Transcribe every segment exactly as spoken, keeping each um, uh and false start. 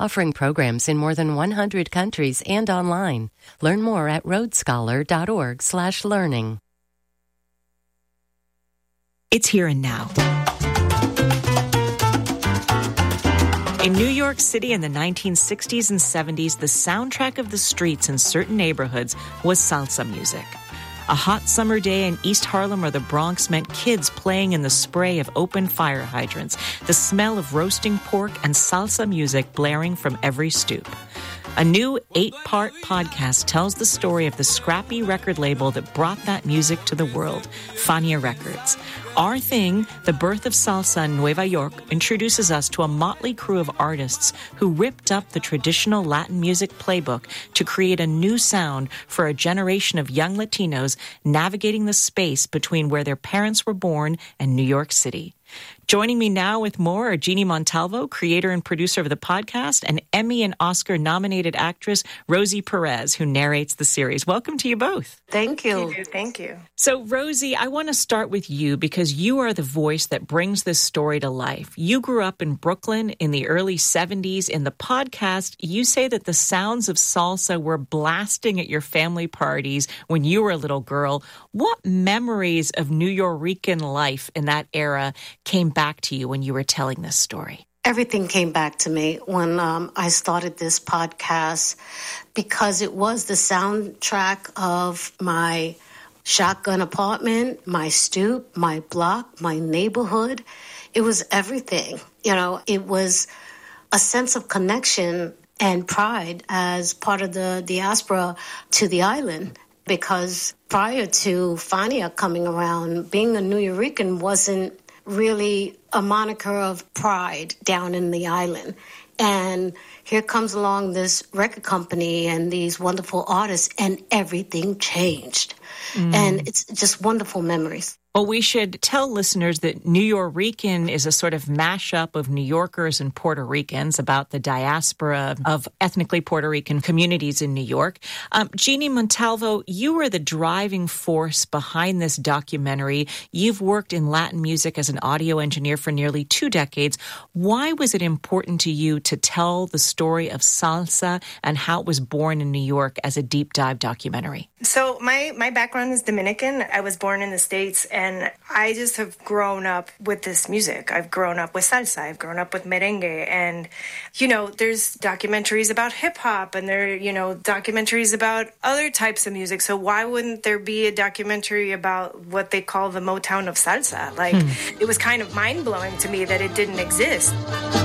offering programs in more than one hundred countries and online. Learn more at rhodescholar.org slash learning. It's here and now. In New York City in the nineteen sixties and seventies, the soundtrack of the streets in certain neighborhoods was salsa music. A hot summer day in East Harlem or the Bronx meant kids playing in the spray of open fire hydrants, the smell of roasting pork, and salsa music blaring from every stoop. A new eight-part podcast tells the story of the scrappy record label that brought that music to the world, Fania Records. Our Thing, The Birth of Salsa in Nueva York, introduces us to a motley crew of artists who ripped up the traditional Latin music playbook to create a new sound for a generation of young Latinos navigating the space between where their parents were born and New York City. Joining me now with more are Jeannie Montalvo, creator and producer of the podcast, and Emmy and Oscar-nominated actress Rosie Perez, who narrates the series. Welcome to you both. Thank you. Thank you. Thank you. So, Rosie, I want to start with you because you are the voice that brings this story to life. You grew up in Brooklyn in the early seventies. In the podcast, you say that the sounds of salsa were blasting at your family parties when you were a little girl. What memories of New Yorican life in that era came back to you when you were telling this story? Everything came back to me when um, I started this podcast because it was the soundtrack of my shotgun apartment, my stoop, my block, my neighborhood. It was everything. You know, it was a sense of connection and pride as part of the diaspora to the island. Because prior to Fania coming around, being a New Yorican wasn't really a moniker of pride down in the island. And here comes along this record company and these wonderful artists, and everything changed. Mm. And it's just wonderful memories. Well, we should tell listeners that New Yorican is a sort of mashup of New Yorkers and Puerto Ricans about the diaspora of ethnically Puerto Rican communities in New York. Um, Jeannie Montalvo, you were the driving force behind this documentary. You've worked in Latin music as an audio engineer for nearly two decades. Why was it important to you to tell the story of salsa and how it was born in New York as a deep dive documentary? So my, my background is Dominican. I was born in the States, and I just have grown up with this music. I've grown up with salsa. I've grown up with merengue. And, you know, there's documentaries about hip hop, and there, you know, documentaries about other types of music. So why wouldn't there be a documentary about what they call the Motown of salsa? Like, hmm. It was kind of mind blowing to me that it didn't exist.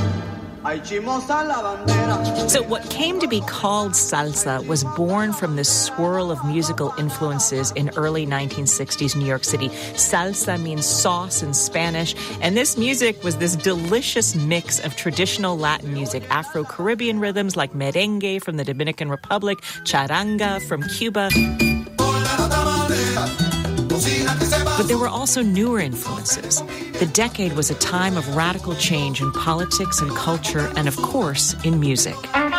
So what came to be called salsa was born from this swirl of musical influences in early nineteen sixties New York City. Salsa means sauce in Spanish, and this music was this delicious mix of traditional Latin music, Afro-Caribbean rhythms like merengue from the Dominican Republic, charanga from Cuba. But there were also newer influences. The decade was a time of radical change in politics and culture, and of course, in music.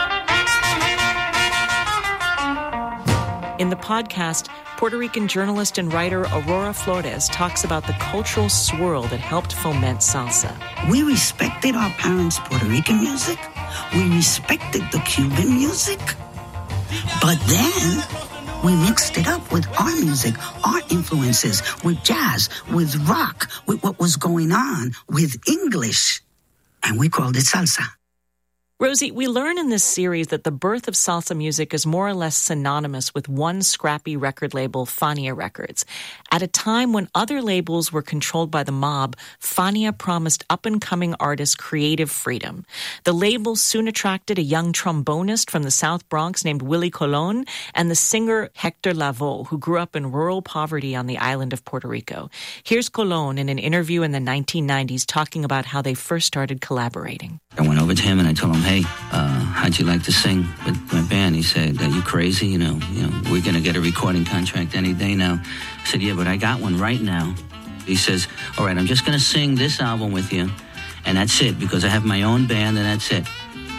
In the podcast, Puerto Rican journalist and writer Aurora Flores talks about the cultural swirl that helped foment salsa. We respected our parents' Puerto Rican music. We respected the Cuban music. But then we mixed it up with our music, our influences, with jazz, with rock, with what was going on with English. And we called it salsa. Rosie, we learn in this series that the birth of salsa music is more or less synonymous with one scrappy record label, Fania Records. At a time when other labels were controlled by the mob, Fania promised up-and-coming artists creative freedom. The label soon attracted a young trombonist from the South Bronx named Willie Colon and the singer Hector Lavoe, who grew up in rural poverty on the island of Puerto Rico. Here's Colon in an interview in the nineteen nineties talking about how they first started collaborating. I went over to him and I told him, hey, uh, how'd you like to sing with my band? He said, are you crazy? You know, you know, we're going to get a recording contract any day now. I said, yeah, but I got one right now. He says, all right, I'm just going to sing this album with you, and that's it, because I have my own band, and that's it.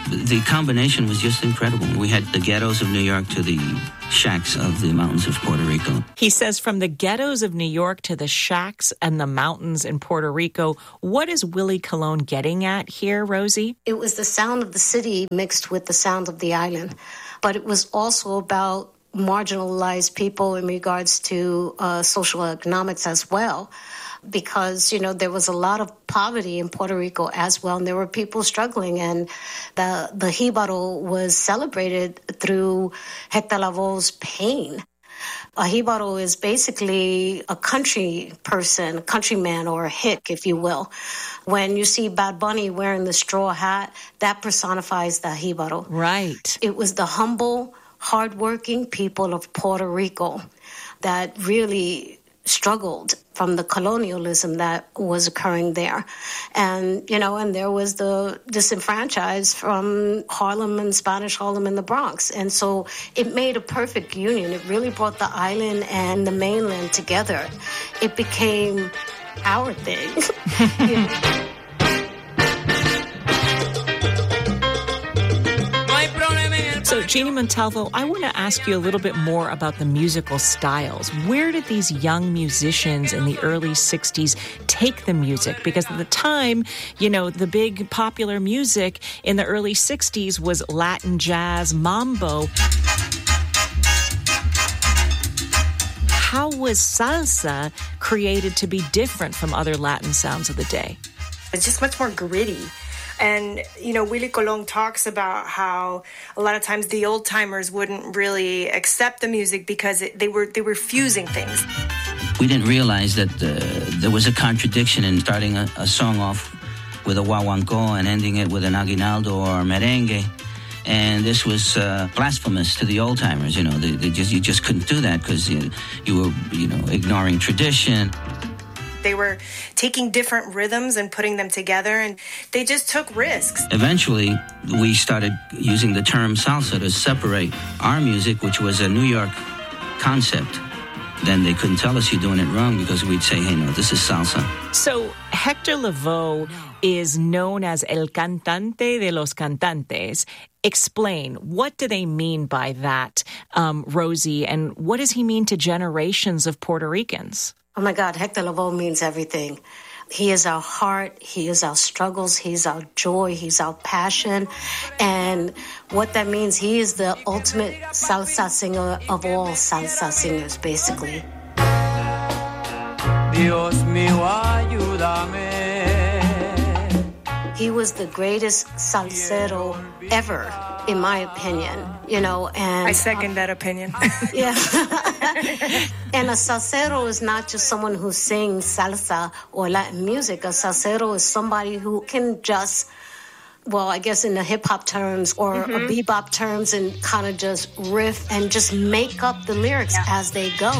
the combination was just incredible. We had the ghettos of New York to the shacks of the mountains of Puerto Rico. He says from the ghettos of New York to the shacks and the mountains in Puerto Rico. What is Willie Colon getting at here, Rosie? It was the sound of the city mixed with the sound of the island. But it was also about marginalized people in regards to uh, social economics as well. Because, you know, there was a lot of poverty in Puerto Rico as well, and there were people struggling, and the the Jíbaro was celebrated through Hector Lavoe's pain. A Jíbaro is basically a country person, a countryman, or a hick, if you will. When you see Bad Bunny wearing the straw hat, that personifies the Jíbaro. Right. It was the humble, hardworking people of Puerto Rico that really struggled from the colonialism that was occurring there. And, you know, and there was the disenfranchised from Harlem and Spanish Harlem and the Bronx. And so it made a perfect union. It really brought the island and the mainland together. It became our thing. You know? So, Jeannie Montalvo, I want to ask you a little bit more about the musical styles. Where did these young musicians in the early sixties take the music? Because at the time, you know, the big popular music in the early sixties was Latin jazz, mambo. How was salsa created to be different from other Latin sounds of the day? It's just much more gritty. And, you know, Willie Colon talks about how a lot of times the old timers wouldn't really accept the music because it, they were they were fusing things. We didn't realize that uh, there was a contradiction in starting a, a song off with a guaguancó and ending it with an aguinaldo or merengue. And this was uh, blasphemous to the old timers. You know, they, they just you just couldn't do that because you, you were, you know, ignoring tradition. They were taking different rhythms and putting them together, and they just took risks. Eventually, we started using the term salsa to separate our music, which was a New York concept. Then they couldn't tell us you're doing it wrong because we'd say, hey, no, this is salsa. So Hector Lavoe is known as El Cantante de los Cantantes. Explain, what do they mean by that, um, Rosie, and what does he mean to generations of Puerto Ricans? Oh, my God, Hector Lavoe means everything. He is our heart. He is our struggles. He's our joy. He's our passion. And what that means, he is the ultimate salsa singer of all salsa singers, basically. Dios mío, ayúdame. He was the greatest salsero ever, in my opinion, you know, and I second that opinion. Yeah. And a salsero is not just someone who sings salsa or Latin music. A salsero is somebody who can just, well, I guess in the hip-hop terms or mm-hmm. a bebop terms, and kind of just riff and just make up the lyrics yeah. as they go.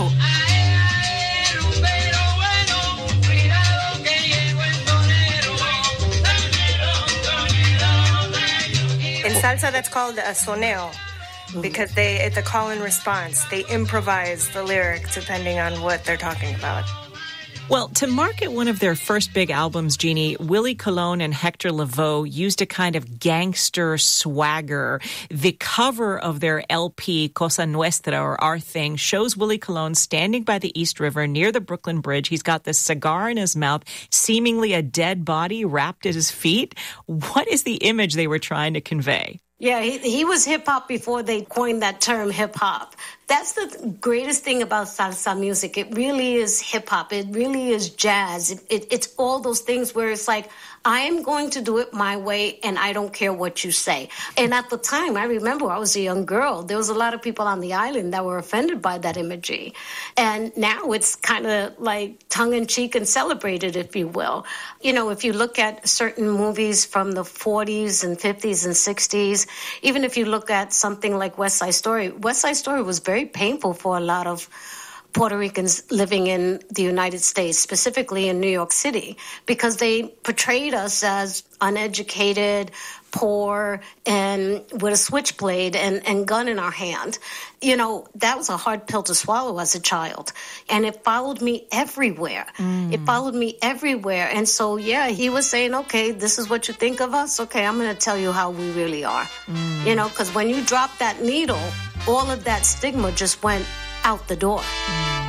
In salsa, that's called a soneo, because they it's a call and response. They improvise the lyric depending on what they're talking about. Well, to market one of their first big albums, Jeannie, Willie Colon and Hector Lavoe used a kind of gangster swagger. The cover of their L P, Cosa Nuestra, or Our Thing, shows Willie Colon standing by the East River near the Brooklyn Bridge. He's got this cigar in his mouth, seemingly a dead body wrapped at his feet. What is the image they were trying to convey? Yeah, he, he was hip-hop before they coined that term hip-hop. That's the greatest thing about salsa music. It really is hip-hop. It really is jazz. It, it, it's all those things where it's like, I am going to do it my way, and I don't care what you say. And at the time, I remember I was a young girl. There was a lot of people on the island that were offended by that imagery. And now it's kind of like tongue-in-cheek and celebrated, if you will. You know, if you look at certain movies from the forties and fifties and sixties, even if you look at something like West Side Story, West Side Story was very painful for a lot of Puerto Ricans living in the United States, specifically in New York City, because they portrayed us as uneducated, poor and with a switchblade and, and gun in our hand. You know, that was a hard pill to swallow as a child. And it followed me everywhere. Mm. It followed me everywhere. And so, yeah, he was saying, okay, this is what you think of us. Okay, I'm going to tell you how we really are. Mm. You know, because when you drop that needle, all of that stigma just went out the door. Mm.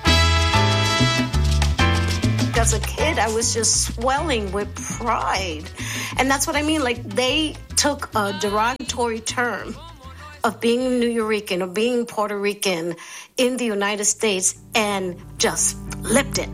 As a kid, I was just swelling with pride. And that's what I mean. Like, they took a derogatory term of being New Yorican or being Puerto Rican in the United States and just flipped it.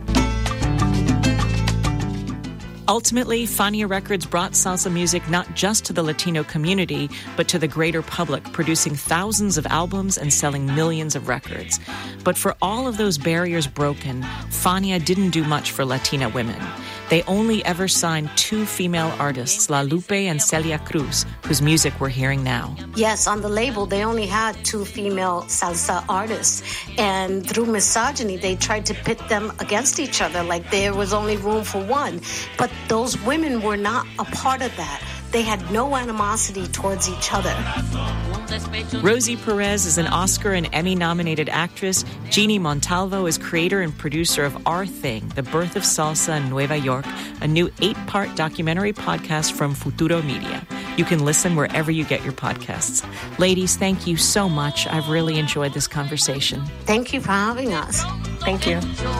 Ultimately, Fania Records brought salsa music not just to the Latino community, but to the greater public, producing thousands of albums and selling millions of records. But for all of those barriers broken, Fania didn't do much for Latina women. They only ever signed two female artists, La Lupe and Celia Cruz, whose music we're hearing now. Yes, on the label, they only had two female salsa artists. And through misogyny, they tried to pit them against each other, like there was only room for one. But those women were not a part of that. They had no animosity towards each other. Rosie Perez is an Oscar and Emmy-nominated actress. Jeannie Montalvo is creator and producer of Our Thing, The Birth of Salsa in Nueva York, a new eight-part documentary podcast from Futuro Media. You can listen wherever you get your podcasts. Ladies, thank you so much. I've really enjoyed this conversation. Thank you for having us. Thank you.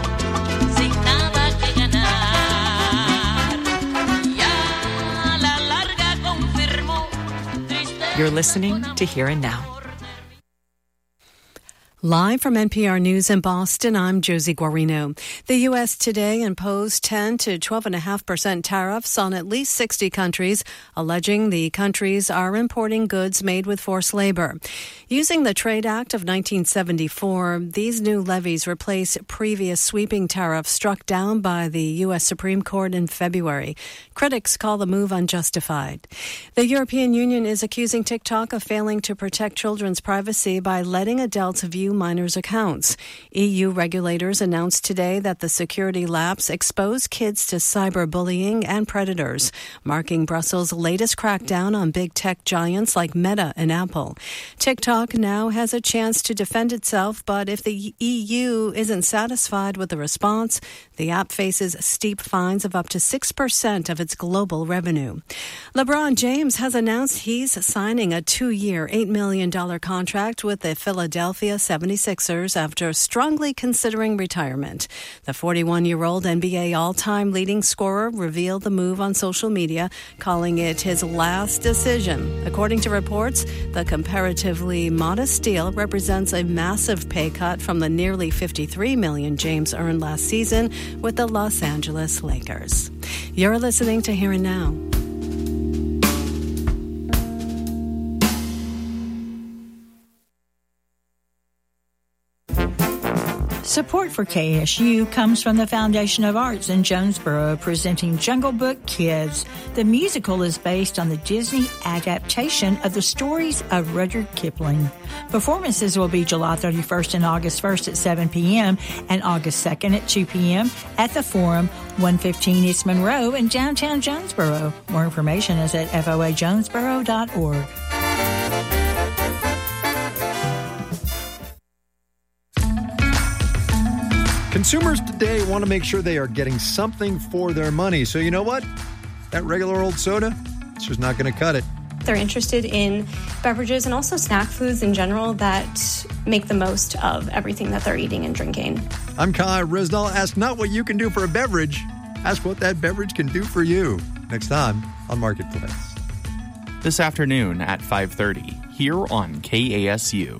You're listening to Here and Now. Live from N P R News in Boston, I'm Josie Guarino. The U S today imposed ten to twelve point five percent tariffs on at least sixty countries, alleging the countries are importing goods made with forced labor. Using the Trade Act of nineteen seventy-four, these new levies replace previous sweeping tariffs struck down by the U S Supreme Court in February. Critics call the move unjustified. The European Union is accusing TikTok of failing to protect children's privacy by letting adults view minors' accounts. E U regulators announced today that the security lapse exposed kids to cyberbullying and predators, marking Brussels' latest crackdown on big tech giants like Meta and Apple. TikTok now has a chance to defend itself, but if the E U isn't satisfied with the response, the app faces steep fines of up to six percent of its global revenue. LeBron James has announced he's signing a two-year, eight million dollars contract with the Philadelphia seventy-sixers after strongly considering retirement. The forty-one-year-old N B A all-time leading scorer revealed the move on social media, calling it his last decision. According to reports, the comparatively modest deal represents a massive pay cut from the nearly fifty-three million dollars James earned last season with the Los Angeles Lakers. You're listening to Here and Now. Support for K S U comes from the Foundation of Arts in Jonesboro, presenting Jungle Book Kids. The musical is based on the Disney adaptation of the stories of Rudyard Kipling. Performances will be July thirty-first and August first at seven p.m. and August second at two p.m. at the Forum, one fifteen East Monroe in downtown Jonesboro. More information is at f o a jonesboro dot org. Consumers today want to make sure they are getting something for their money. So you know what? That regular old soda, it's just not going to cut it. They're interested in beverages and also snack foods in general that make the most of everything that they're eating and drinking. I'm Kai Rizdal. Ask not what you can do for a beverage. Ask what that beverage can do for you. Next time on Marketplace. This afternoon at five thirty, here on K A S U.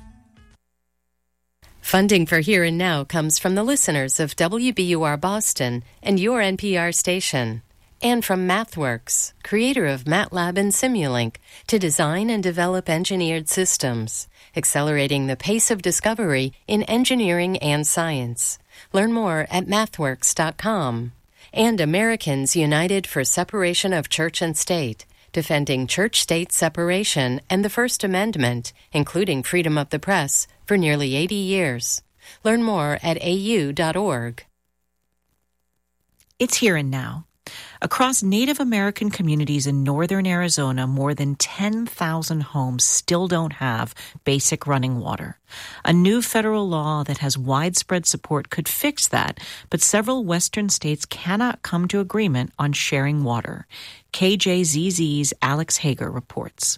Funding for Here and Now comes from the listeners of W B U R Boston and your N P R station, and from MathWorks, creator of MATLAB and Simulink, to design and develop engineered systems, accelerating the pace of discovery in engineering and science. Learn more at mathworks dot com. And Americans United for Separation of Church and State, defending church-state separation and the First Amendment, including freedom of the press, for nearly eighty years. Learn more at a u dot org. It's Here and Now. Across Native American communities in northern Arizona, more than ten thousand homes still don't have basic running water. A new federal law that has widespread support could fix that, but several western states cannot come to agreement on sharing water. K J Z Z's Alex Hager reports.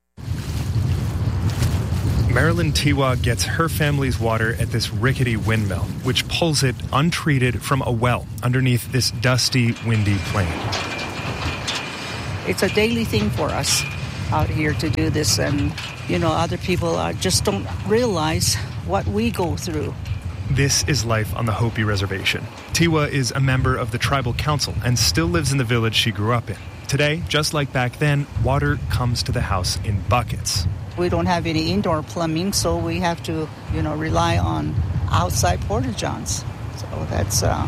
Marilyn Tiwa gets her family's water at this rickety windmill, which pulls it untreated from a well underneath this dusty, windy plain. It's a daily thing for us out here to do this, and, you know, other people uh, just don't realize what we go through. This is life on the Hopi Reservation. Tiwa is a member of the tribal council and still lives in the village she grew up in. Today, just like back then, water comes to the house in buckets. We don't have any indoor plumbing, so we have to, you know, rely on outside porta-johns. So that's, uh,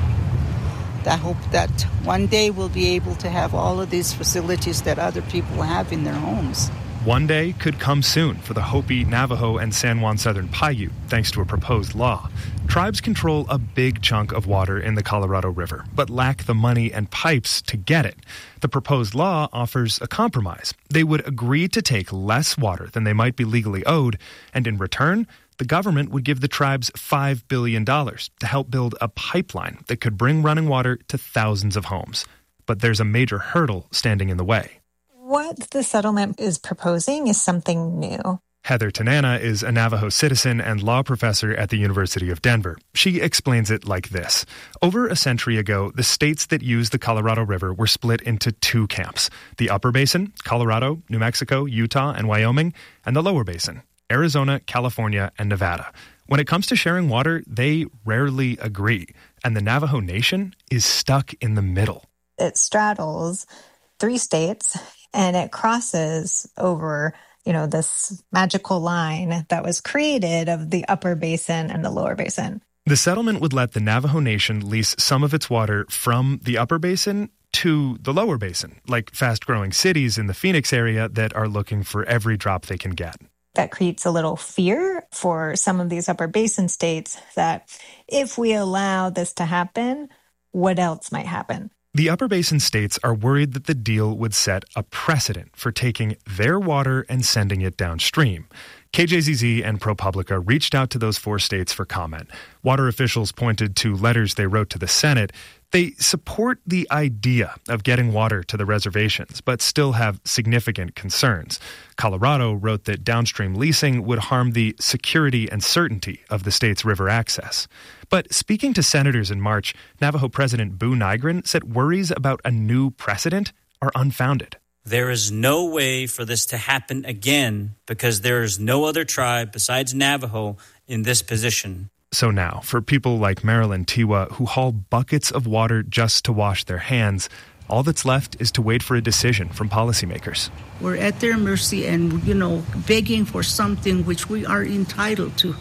I hope that one day we'll be able to have all of these facilities that other people have in their homes. One day could come soon for the Hopi, Navajo, and San Juan Southern Paiute, thanks to a proposed law. Tribes control a big chunk of water in the Colorado River, but lack the money and pipes to get it. The proposed law offers a compromise. They would agree to take less water than they might be legally owed, and in return, the government would give the tribes five billion dollars to help build a pipeline that could bring running water to thousands of homes. But there's a major hurdle standing in the way. What the settlement is proposing is something new. Heather Tanana is a Navajo citizen and law professor at the University of Denver. She explains it like this. Over a century ago, the states that use the Colorado River were split into two camps. The Upper Basin, Colorado, New Mexico, Utah, and Wyoming, and the Lower Basin, Arizona, California, and Nevada. When it comes to sharing water, they rarely agree, and the Navajo Nation is stuck in the middle. It straddles three states, and it crosses over, you know, this magical line that was created of the Upper Basin and the Lower Basin. The settlement would let the Navajo Nation lease some of its water from the Upper Basin to the Lower Basin, like fast-growing cities in the Phoenix area that are looking for every drop they can get. That creates a little fear for some of these Upper Basin states that if we allow this to happen, what else might happen? The Upper Basin states are worried that the deal would set a precedent for taking their water and sending it downstream. K J Z Z and ProPublica reached out to those four states for comment. Water officials pointed to letters they wrote to the Senate. They support the idea of getting water to the reservations, but still have significant concerns. Colorado wrote that downstream leasing would harm the security and certainty of the state's river access. But speaking to senators in March, Navajo President Boo Nygren said worries about a new precedent are unfounded. There is no way for this to happen again because there is no other tribe besides Navajo in this position. So now, for people like Marilyn Tiwa who haul buckets of water just to wash their hands, all that's left is to wait for a decision from policymakers. We're at their mercy and, you know, begging for something which we are entitled to.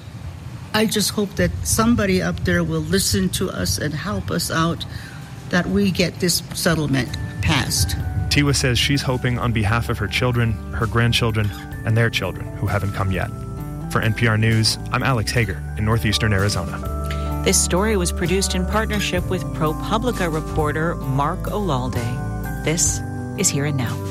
I just hope that somebody up there will listen to us and help us out, that we get this settlement passed. Tiwa says she's hoping on behalf of her children, her grandchildren, and their children who haven't come yet. For N P R News, I'm Alex Hager in northeastern Arizona. This story was produced in partnership with ProPublica reporter Mark Olalde. This is Here and Now.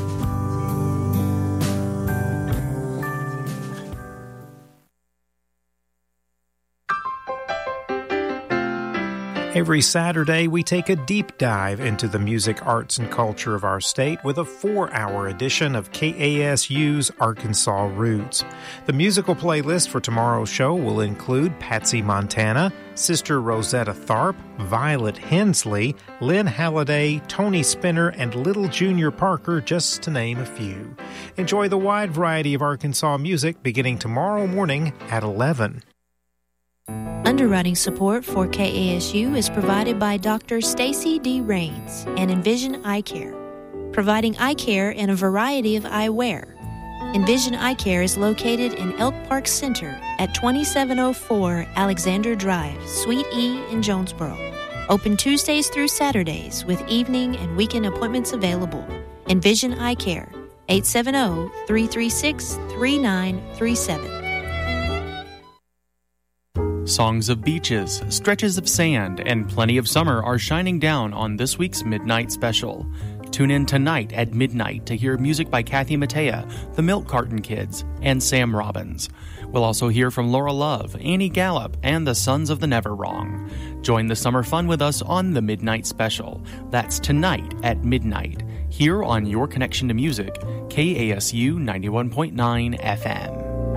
Every Saturday, we take a deep dive into the music, arts, and culture of our state with a four-hour edition of K A S U's Arkansas Roots. The musical playlist for tomorrow's show will include Patsy Montana, Sister Rosetta Tharpe, Violet Hensley, Lynn Halliday, Tony Spinner, and Little Junior Parker, just to name a few. Enjoy the wide variety of Arkansas music beginning tomorrow morning at eleven. Underwriting support for K A S U is provided by Doctor Stacy D. Rains and Envision Eye Care, providing eye care and a variety of eyewear. Envision Eye Care is located in Elk Park Center at twenty-seven oh four Alexander Drive, Suite E in Jonesboro. Open Tuesdays through Saturdays with evening and weekend appointments available. Envision Eye Care, eight seven zero, three three six, three nine three seven. Songs of beaches, stretches of sand, and plenty of summer are shining down on this week's Midnight Special. Tune in tonight at midnight to hear music by Kathy Mattea, the Milk Carton Kids, and Sam Robbins. We'll also hear from Laura Love, Annie Gallup, and the Sons of the Never Wrong. Join the summer fun with us on the Midnight Special. That's tonight at midnight, here on Your Connection to Music, K A S U ninety-one point nine F M.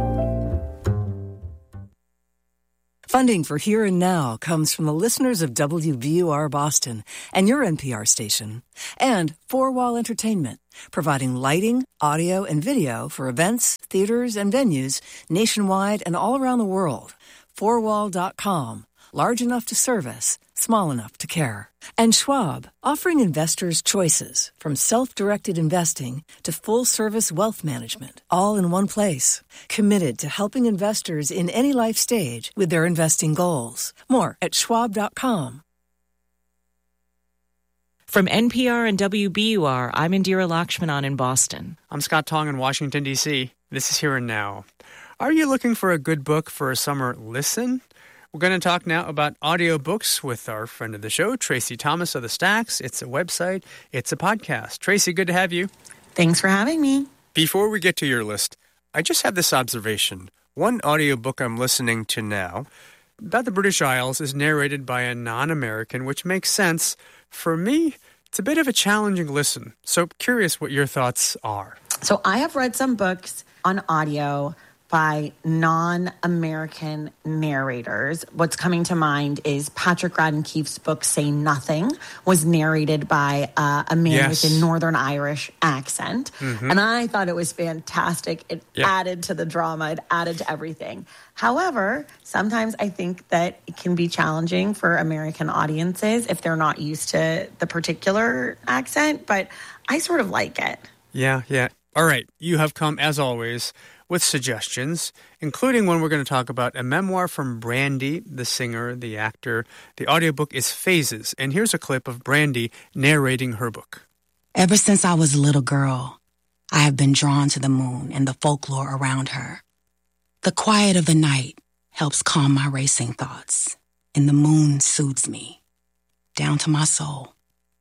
Funding for Here and Now comes from the listeners of W B U R Boston and your N P R station, and Four Wall Entertainment, providing lighting, audio, and video for events, theaters, and venues nationwide and all around the world. four wall dot com, large enough to service, small enough to care. And Schwab, offering investors choices from self-directed investing to full-service wealth management, all in one place. Committed to helping investors in any life stage with their investing goals. More at schwab dot com. From N P R and W B U R, I'm Indira Lakshmanan in Boston. I'm Scott Tong in Washington, D C This is Here and Now. Are you looking for a good book for a summer listen? We're going to talk now about audiobooks with our friend of the show, Tracy Thomas of The Stacks. It's a website. It's a podcast. Tracy, good to have you. Thanks for having me. Before we get to your list, I just have this observation. One audiobook I'm listening to now about the British Isles is narrated by a non-American, which makes sense. For me, it's a bit of a challenging listen. So curious what your thoughts are. So I have read some books on audio by non-American narrators. What's coming to mind is Patrick Radden Keefe's book, Say Nothing, was narrated by uh, a man yes. with a Northern Irish accent. Mm-hmm. And I thought it was fantastic. It yeah. added to the drama. It added to everything. However, sometimes I think that it can be challenging for American audiences if they're not used to the particular accent, but I sort of like it. Yeah, yeah. All right. You have come, as always, with suggestions, including one we're going to talk about, a memoir from Brandy, the singer, the actor. The audiobook is Phases, and here's a clip of Brandy narrating her book. Ever since I was a little girl, I have been drawn to the moon and the folklore around her. The quiet of the night helps calm my racing thoughts, and the moon soothes me, down to my soul.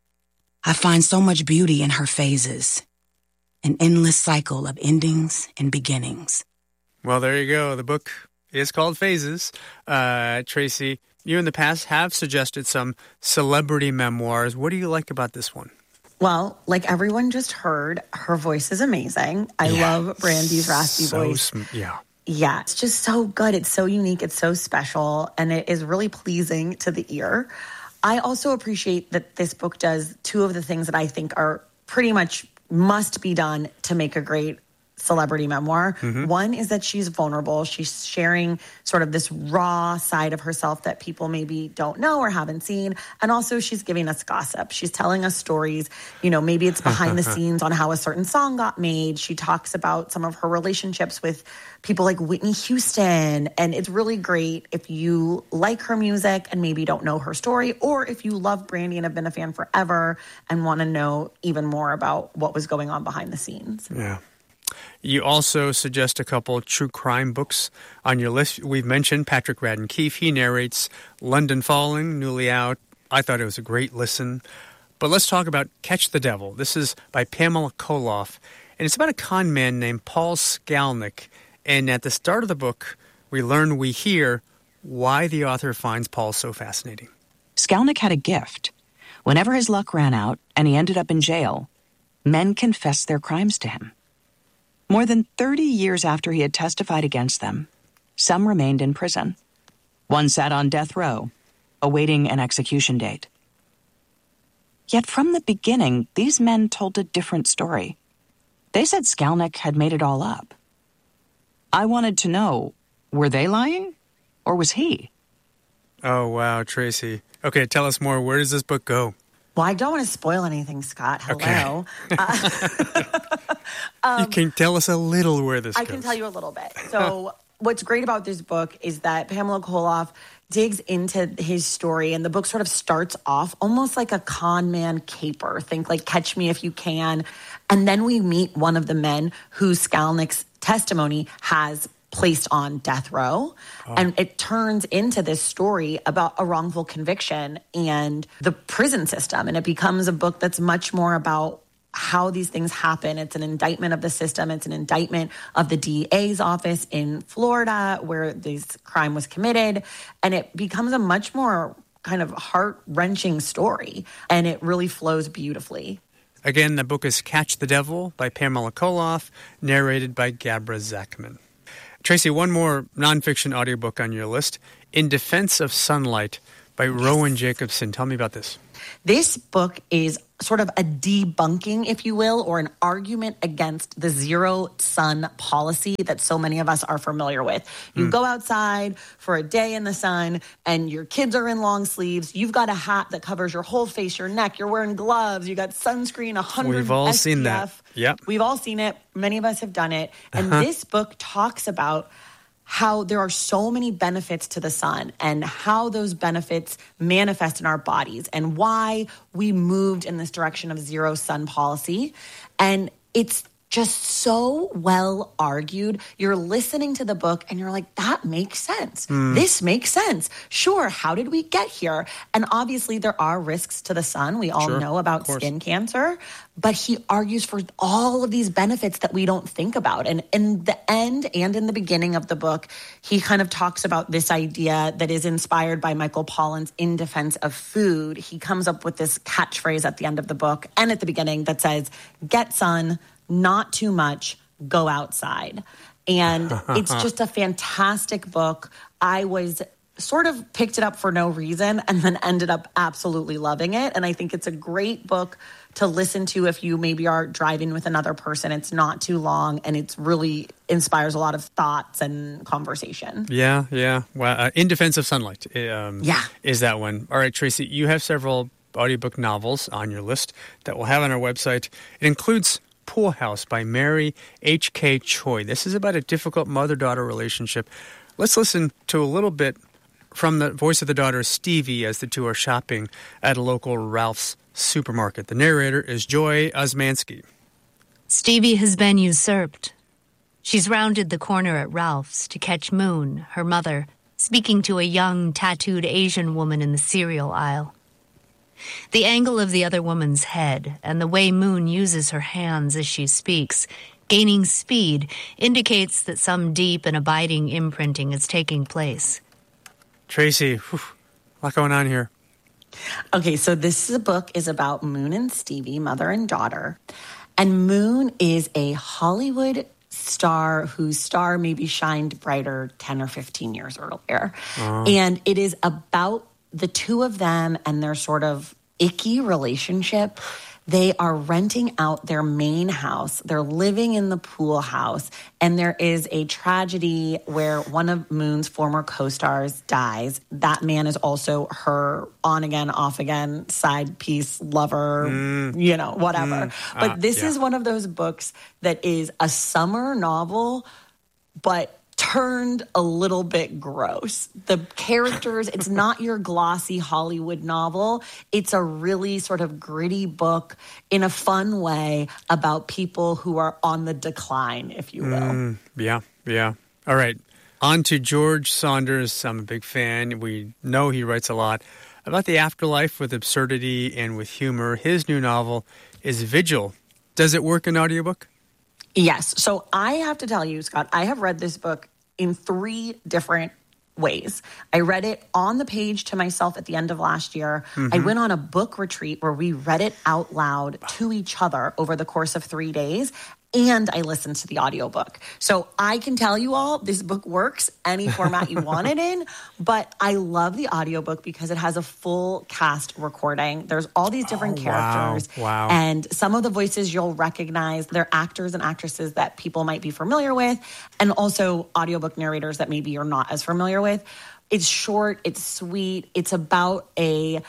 I find so much beauty in her phases, an endless cycle of endings and beginnings. Well, there you go. The book is called Phases. Uh, Tracy, you in the past have suggested some celebrity memoirs. What do you like about this one? Well, like everyone just heard, her voice is amazing. I yeah. love Brandy's raspy so voice. Sm- yeah. Yeah, it's just so good. It's so unique. It's so special. And it is really pleasing to the ear. I also appreciate that this book does two of the things that I think are pretty much must be done to make a great celebrity memoir. Mm-hmm. One is that she's vulnerable. She's sharing sort of this raw side of herself that people maybe don't know or haven't seen. And also she's giving us gossip. She's telling us stories. You know, maybe it's behind the scenes on how a certain song got made. She talks about some of her relationships with people like Whitney Houston. And it's really great if you like her music and maybe don't know her story, or if you love Brandy and have been a fan forever and want to know even more about what was going on behind the scenes. Yeah. You also suggest a couple true crime books on your list. We've mentioned Patrick Radden Keefe. He narrates London Falling, newly out. I thought it was a great listen. But let's talk about Catch the Devil. This is by Pamela Koloff, and it's about a con man named Paul Skalnick. And at the start of the book, we learn, we hear, why the author finds Paul so fascinating. Skalnick had a gift. Whenever his luck ran out and he ended up in jail, men confessed their crimes to him. More than thirty years after he had testified against them, some remained in prison. One sat on death row, awaiting an execution date. Yet from the beginning, these men told a different story. They said Skalnick had made it all up. I wanted to know, were they lying, or was he? Oh, wow, Tracy. Okay, tell us more. Where does this book go? Well, I don't want to spoil anything, Scott. Hello. Okay. uh, um, you can tell us a little where this I goes. can tell you a little bit. So what's great about this book is that Pamela Koloff digs into his story, and the book sort of starts off almost like a con man caper. Think like Catch Me If You Can. And then we meet one of the men whose Skalnick's testimony has placed on death row. Oh. And it turns into this story about a wrongful conviction and the prison system. And it becomes a book that's much more about how these things happen. It's an indictment of the system. It's an indictment of the D A's office in Florida where this crime was committed. And it becomes a much more kind of heart-wrenching story. And it really flows beautifully. Again, the book is Catch the Devil by Pamela Koloff, narrated by Gabra Zachman. Tracy, one more nonfiction audiobook on your list, In Defense of Sunlight by yes. Rowan Jacobson. Tell me about this. This book is sort of a debunking, if you will, or an argument against the zero sun policy that so many of us are familiar with. You mm. go outside for a day in the sun and your kids are in long sleeves. You've got a hat that covers your whole face, your neck. You're wearing gloves. You got sunscreen, one hundred We've all S P F. Seen that. Yep. We've all seen it. Many of us have done it. And Uh-huh. this book talks about how there are so many benefits to the sun and how those benefits manifest in our bodies and why we moved in this direction of zero sun policy. And it's just so well argued. You're listening to the book and you're like, that makes sense. Mm. This makes sense. Sure, how did we get here? And obviously there are risks to the sun. We all sure, know about skin cancer. But he argues for all of these benefits that we don't think about. And in the end and in the beginning of the book, he kind of talks about this idea that is inspired by Michael Pollan's In Defense of Food. He comes up with this catchphrase at the end of the book and at the beginning that says, get sun, not too much, go outside. And it's just a fantastic book. I was sort of picked it up for no reason and then ended up absolutely loving it. And I think it's a great book to listen to if you maybe are driving with another person. It's not too long and it's really inspires a lot of thoughts and conversation. Yeah, yeah. Well, uh, In Defense of Sunlight um, yeah. is that one. All right, Tracy, you have several audiobook novels on your list that we'll have on our website. It includes Pool House by Mary H K. Choi. This is about a difficult mother-daughter relationship. Let's listen to a little bit from the voice of the daughter, Stevie, as the two are shopping at a local Ralph's supermarket. The narrator is Joy Osmansky. Stevie has been usurped. She's rounded the corner at Ralph's to catch Moon, her mother, speaking to a young, tattooed Asian woman in the cereal aisle. The angle of the other woman's head and the way Moon uses her hands as she speaks, gaining speed, indicates that some deep and abiding imprinting is taking place. Tracy, whew, a lot going on here. Okay, so this is a book is about Moon and Stevie, mother and daughter. And Moon is a Hollywood star whose star maybe shined brighter ten or fifteen years earlier. Uh. And it is about the two of them and their sort of icky relationship. They are renting out their main house. They're living in the pool house. And there is a tragedy where one of Moon's former co-stars dies. That man is also her on-again, off-again side piece lover, mm. you know, whatever. Mm. But uh, this yeah. is one of those books that is a summer novel, but turned a little bit gross. The characters, it's not your glossy Hollywood novel. It's a really sort of gritty book in a fun way about people who are on the decline, if you will. Mm, yeah, yeah. All right. On to George Saunders. I'm a big fan. We know he writes a lot about the afterlife with absurdity and with humor. His new novel is Vigil. Does it work in audiobook? Yes. So I have to tell you, Scott, I have read this book in three different ways. I read it on the page to myself at the end of last year. Mm-hmm. I went on a book retreat where we read it out loud to each other over the course of three days. And I listened to the audiobook. So I can tell you all, this book works any format you want it in. But I love the audiobook because it has a full cast recording. There's all these different oh, characters. Wow. Wow. And some of the voices you'll recognize. They're actors and actresses that people might be familiar with. And also audiobook narrators that maybe you're not as familiar with. It's short. It's sweet. It's about a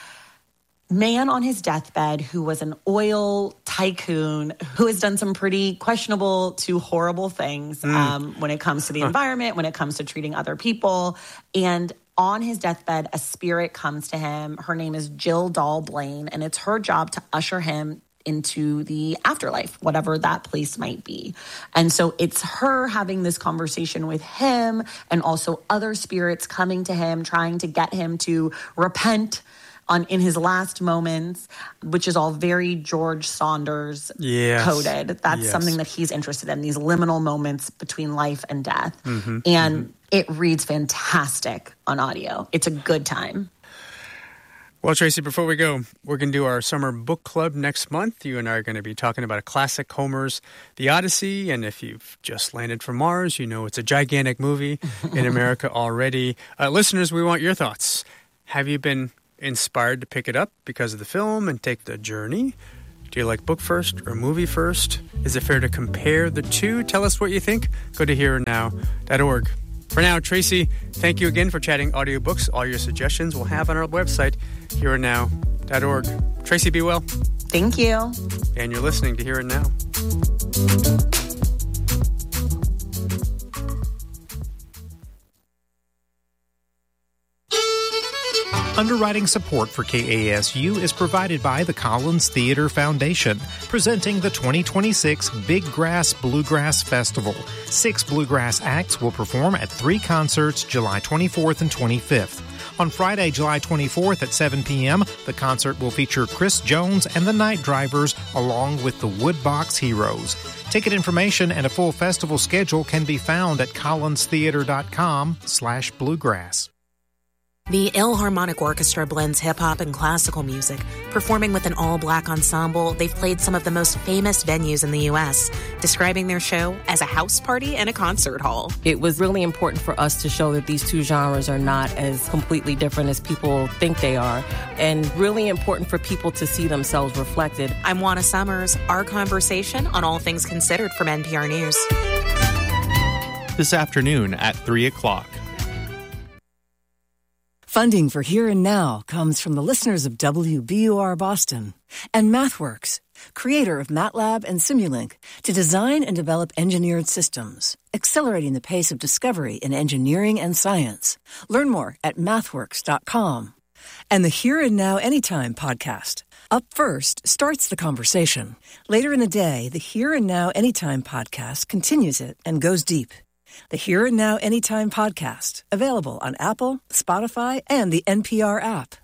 man on his deathbed who was an oil tycoon who has done some pretty questionable to horrible things mm. um, when it comes to the environment, when it comes to treating other people. And on his deathbed, a spirit comes to him. Her name is Jill Dahl Blaine, and it's her job to usher him into the afterlife, whatever that place might be. And so it's her having this conversation with him and also other spirits coming to him, trying to get him to repent on in his last moments, which is all very George Saunders yes. coded. That's yes. something that he's interested in, these liminal moments between life and death. Mm-hmm. And mm-hmm. it reads fantastic on audio. It's a good time. Well, Tracy, before we go, we're going to do our summer book club next month. You and I are going to be talking about a classic, Homer's The Odyssey. And if you've just landed from Mars, you know it's a gigantic movie in America already. Uh, listeners, we want your thoughts. Have you been inspired to pick it up because of the film and take the journey? Do you like book first or movie first? Is it fair to compare the two? Tell us what you think. Go to here and now dot org. For now, Tracy, thank you again for chatting audiobooks. All your suggestions we'll have on our website, here and now dot org. Tracy, be well. Thank you. And you're listening to Here and Now. Underwriting support for K A S U is provided by the Collins Theater Foundation, presenting the twenty twenty-six Big Grass Bluegrass Festival. Six bluegrass acts will perform at three concerts July twenty-fourth and twenty-fifth. On Friday, July twenty-fourth at seven p.m., the concert will feature Chris Jones and the Night Drivers, along with the Woodbox Heroes. Ticket information and a full festival schedule can be found at collinstheater.com slash bluegrass. The Philharmonic Orchestra blends hip-hop and classical music. Performing with an all-black ensemble, they've played some of the most famous venues in the U S, describing their show as a house party and a concert hall. It was really important for us to show that these two genres are not as completely different as people think they are, and really important for people to see themselves reflected. I'm Juana Summers. Our conversation on All Things Considered from N P R News. This afternoon at three o'clock. Funding for Here and Now comes from the listeners of W B U R Boston and MathWorks, creator of MATLAB and Simulink, to design and develop engineered systems, accelerating the pace of discovery in engineering and science. Learn more at mathworks dot com. And the Here and Now Anytime podcast. Up First starts the conversation. Later in the day, the Here and Now Anytime podcast continues it and goes deep. The Here and Now Anytime podcast, available on Apple, Spotify, and the N P R app.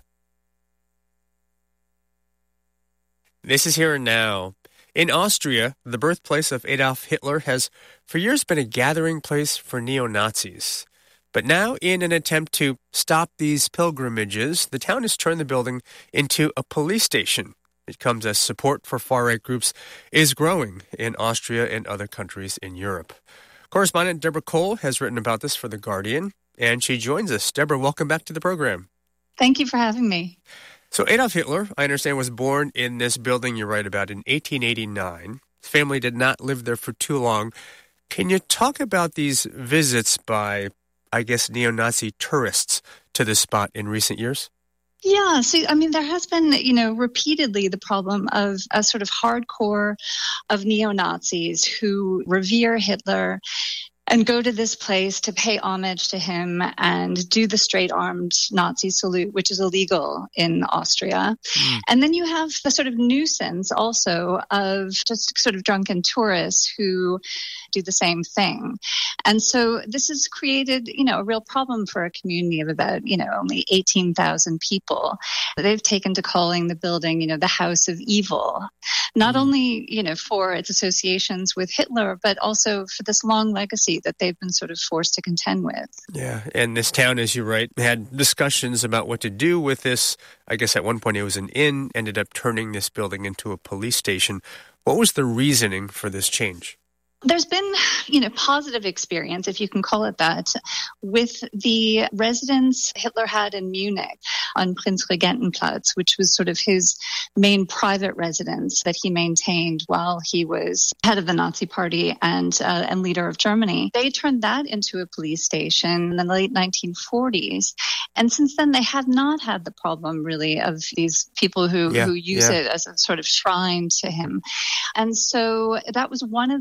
This is Here and Now. In Austria, the birthplace of Adolf Hitler has for years been a gathering place for neo-Nazis. But now, in an attempt to stop these pilgrimages, the town has turned the building into a police station. It comes as support for far-right groups is growing in Austria and other countries in Europe. Correspondent Deborah Cole has written about this for The Guardian, and she joins us. Deborah, welcome back to the program. Thank you for having me. So Adolf Hitler, I understand, was born in this building you write about in eighteen eighty-nine. His family did not live there for too long. Can you talk about these visits by, I guess, neo-Nazi tourists to this spot in recent years? Yeah, so, I mean, there has been, you know, repeatedly the problem of a sort of hardcore of neo-Nazis who revere Hitler and go to this place to pay homage to him and do the straight-armed Nazi salute, which is illegal in Austria. Mm. And then you have the sort of nuisance also of just sort of drunken tourists who do the same thing. And so this has created, you know, a real problem for a community of about, you know, only eighteen thousand people. They've taken to calling the building, you know, the House of Evil, not mm. only, you know, for its associations with Hitler, but also for this long legacy that they've been sort of forced to contend with. Yeah, and this town, as you write, had discussions about what to do with this. I guess at one point it was an inn, ended up turning this building into a police station. What was the reasoning for this change? There's been, you know, positive experience, if you can call it that, with the residence Hitler had in Munich on Prinzregentenplatz, which was sort of his main private residence that he maintained while he was head of the Nazi Party and uh, and leader of Germany. They turned that into a police station in the late nineteen forties. And since then, they have not had the problem, really, of these people who, yeah, who use yeah. it as a sort of shrine to him. And so that was one of the ideas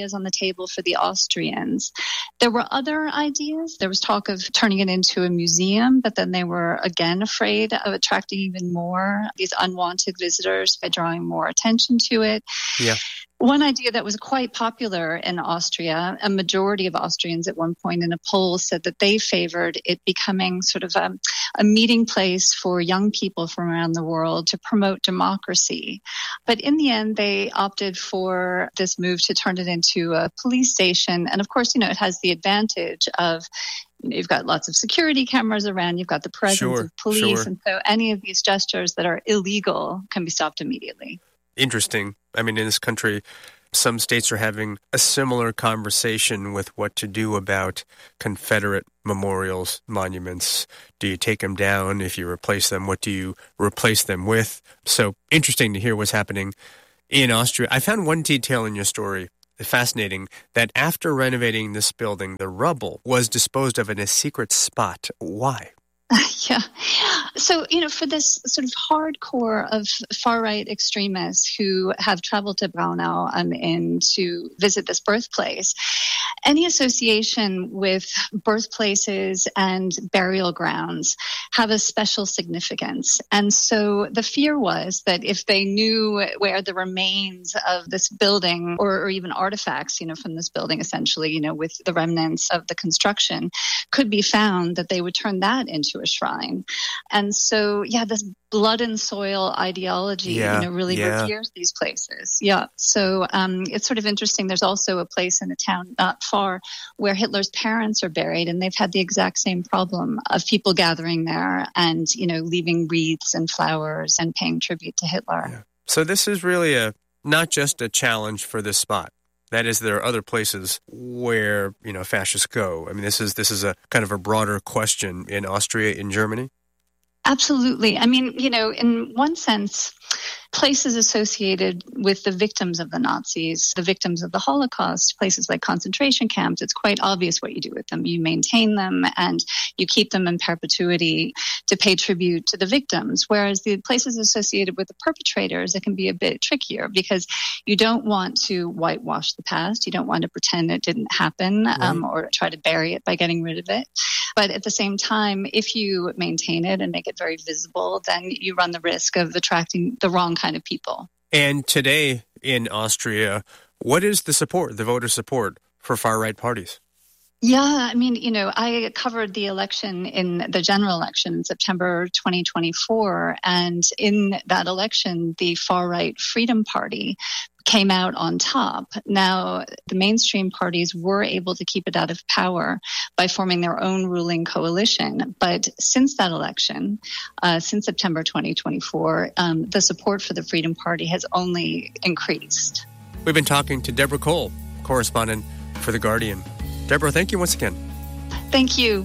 ideas on the table for the Austrians. There were other ideas. There was talk of turning it into a museum, but then they were again afraid of attracting even more these unwanted visitors by drawing more attention to it. Yeah. One idea that was quite popular in Austria, a majority of Austrians at one point in a poll said that they favored it becoming sort of a, a meeting place for young people from around the world to promote democracy. But in the end, they opted for this move to turn it into a police station. And of course, you know, it has the advantage of you've got lots of security cameras around, you've got the presence Sure, of police. sure. And so any of these gestures that are illegal can be stopped immediately. Interesting. I mean, in this country, some states are having a similar conversation with what to do about Confederate memorials, monuments. Do you take them down? If you replace them, what do you replace them with? So interesting to hear what's happening in Austria. I found one detail in your story fascinating, that after renovating this building, the rubble was disposed of in a secret spot. Why? Yeah. So, you know, for this sort of hardcore of far-right extremists who have traveled to Braunau um, and to visit this birthplace, any association with birthplaces and burial grounds have a special significance. And so the fear was that if they knew where the remains of this building or, or even artifacts, you know, from this building, essentially, you know, with the remnants of the construction could be found, that they would turn that into a shrine. And so, yeah, this blood and soil ideology, Yeah, you know, really yeah. reveres these places. Yeah. So um, it's sort of interesting. There's also a place in a town not far where Hitler's parents are buried, and they've had the exact same problem of people gathering there and, you know, leaving wreaths and flowers and paying tribute to Hitler. So this is really a not just a challenge for this spot. That is, there are other places where, you know, fascists go. I mean, this is this is a kind of a broader question in Austria, in Germany. Absolutely. I mean, you know, in one sense, places associated with the victims of the Nazis, the victims of the Holocaust, places like concentration camps, it's quite obvious what you do with them. You maintain them and you keep them in perpetuity to pay tribute to the victims. Whereas the places associated with the perpetrators, it can be a bit trickier because you don't want to whitewash the past. You don't want to pretend it didn't happen um, or try to bury it by getting rid of it. But at the same time, if you maintain it and make it very visible, then you run the risk of attracting the wrong kind of people. And today in Austria, what is the support, the voter support for far-right parties? Yeah, I mean, you know, I covered the election in the general election in September twenty twenty-four. And in that election, the far-right Freedom Party came out on top. Now, the mainstream parties were able to keep it out of power by forming their own ruling coalition. But since that election, uh, since September twenty twenty-four, um, the support for the Freedom Party has only increased. We've been talking to Deborah Cole, correspondent for The Guardian. Deborah, thank you once again. Thank you.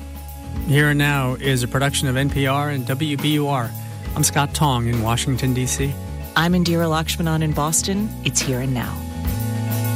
Here and Now is a production of N P R and W B U R. I'm Scott Tong in Washington, D C. I'm Indira Lakshmanan in Boston. It's Here and Now.